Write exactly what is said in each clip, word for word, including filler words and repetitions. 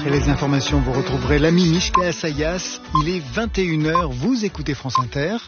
Après les informations, vous retrouverez l'ami Mishka Assayas. Il est vingt et une heures, vous écoutez France Inter.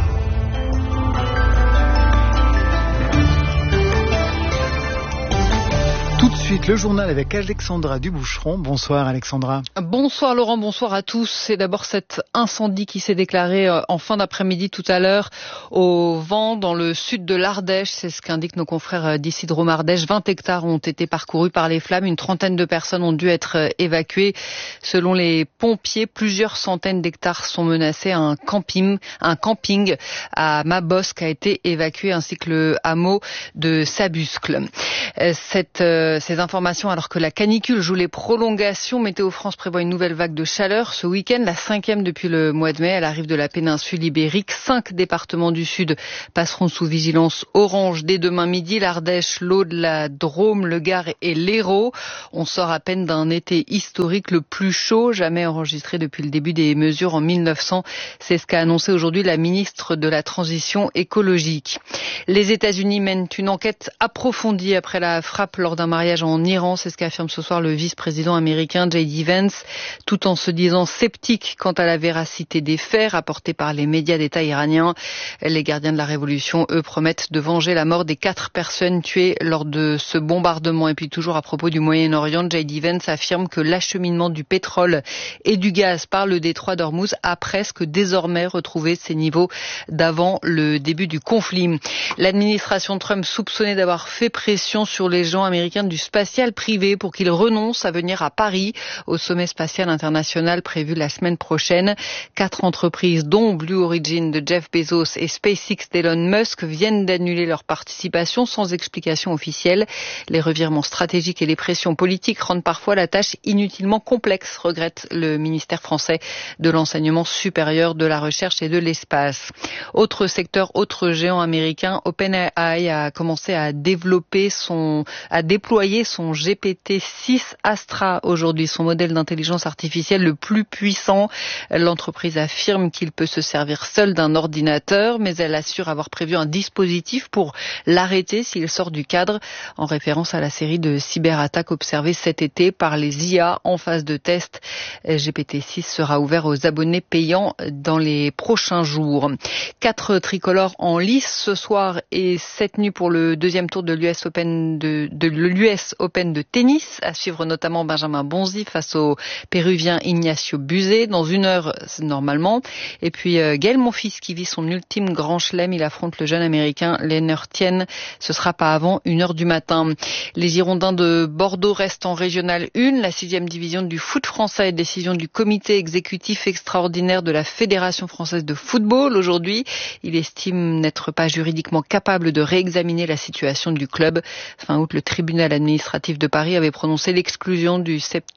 Tout de suite, le journal avec Alexandra Duboucheron. Bonsoir Alexandra. Bonsoir Laurent, bonsoir à tous. C'est d'abord cet incendie qui s'est déclaré en fin d'après-midi tout à l'heure au Vent, dans le sud de l'Ardèche. C'est ce qu'indiquent nos confrères d'ici de Drôme-Ardèche. vingt hectares ont été parcourus par les flammes. Une trentaine de personnes ont dû être évacuées. Selon les pompiers, plusieurs centaines d'hectares sont menacés. Un camping, un camping à Mabosque a été évacué, ainsi que le hameau de Sabuscle. Cette Ces informations alors que la canicule joue les prolongations. Météo France prévoit une nouvelle vague de chaleur ce week-end, la cinquième depuis le mois de mai. Elle arrive de la péninsule ibérique. Cinq départements du sud passeront sous vigilance orange dès demain midi. L'Ardèche, l'Aude, la Drôme, le Gard et l'Hérault. On sort à peine d'un été historique, le plus chaud jamais enregistré depuis le début des mesures en mille neuf cents. C'est ce qu'a annoncé aujourd'hui la ministre de la Transition écologique. Les États-Unis mènent une enquête approfondie après la frappe lors d'un mariage en Iran. C'est ce qu'affirme ce soir le vice-président américain J D Vance, tout en se disant sceptique quant à la véracité des faits rapportés par les médias d'État iraniens. Les gardiens de la révolution, eux, promettent de venger la mort des quatre personnes tuées lors de ce bombardement. Et puis toujours à propos du Moyen-Orient, J D Vance affirme que l'acheminement du pétrole et du gaz par le détroit d'Ormuz a presque désormais retrouvé ses niveaux d'avant le début du conflit. L'administration Trump soupçonnée d'avoir fait pression sur les gens américains du spatial privé pour qu'ils renoncent à venir à Paris au sommet spatial international prévu la semaine prochaine. Quatre entreprises, dont Blue Origin de Jeff Bezos et SpaceX d'Elon Musk, viennent d'annuler leur participation sans explication officielle. Les revirements stratégiques et les pressions politiques rendent parfois la tâche inutilement complexe, regrette le ministère français de l'enseignement supérieur, de la recherche et de l'espace. Autre secteur, autre géant américain, OpenAI a commencé à développer son, à déployer son G P T six Astra aujourd'hui, son modèle d'intelligence artificielle le plus puissant. L'entreprise affirme qu'il peut se servir seul d'un ordinateur, mais elle assure avoir prévu un dispositif pour l'arrêter s'il sort du cadre, en référence à la série de cyberattaques observées cet été par les I A en phase de test. G P T six sera ouvert aux abonnés payants dans les prochains jours. Quatre tricolores en lice ce soir et cette nuit pour le deuxième tour de l'U S Open de, de l'U S Open de tennis, à suivre notamment Benjamin Bonzi face au Péruvien Ignacio Buzet dans une heure normalement. Et puis euh, Gaël Monfils qui vit son ultime grand chelem, il affronte le jeune américain Lennart Tien. Ce sera pas avant une heure du matin. Les Girondins de Bordeaux restent en Régionale un, la sixième division du foot français, et décision du comité exécutif extraordinaire de la Fédération française de football aujourd'hui. Il estime n'être pas juridiquement capable de réexaminer la situation du club. Fin août, le tribunal administratif de Paris avait prononcé l'exclusion du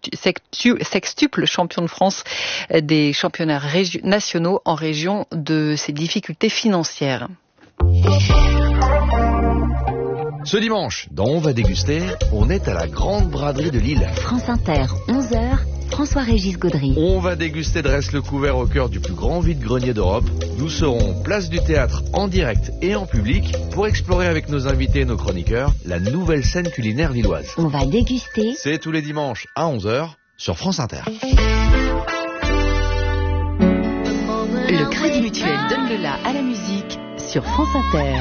sextuple champion de France des championnats régi- nationaux en raison de ses difficultés financières. Ce dimanche, dans On va déguster, on est à la Grande Braderie de Lille. France Inter, onze heures, François-Régis Gaudry. On va déguster dresse le couvert au cœur du plus grand vide-grenier d'Europe. Nous serons place du Théâtre en direct et en public pour explorer avec nos invités et nos chroniqueurs la nouvelle scène culinaire lilloise. On va déguster. C'est tous les dimanches à onze heures sur France Inter. Le Crédit Mutuel donne le la à la musique sur France Inter.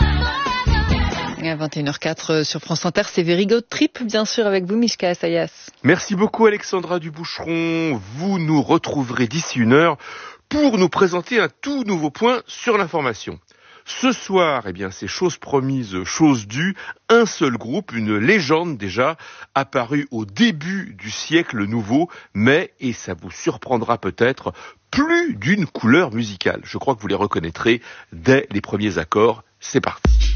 À vingt et une heures quatre sur France Inter, c'est Very Good Trip, bien sûr, avec vous, Mishka Assayas. Merci beaucoup, Alexandra Duboucheron. Vous nous retrouverez d'ici une heure pour nous présenter un tout nouveau point sur l'information. Ce soir, eh bien, c'est chose promise, chose due. Un seul groupe, une légende déjà, apparue au début du siècle nouveau, mais, et ça vous surprendra peut-être, plus d'une couleur musicale. Je crois que vous les reconnaîtrez dès les premiers accords. C'est parti.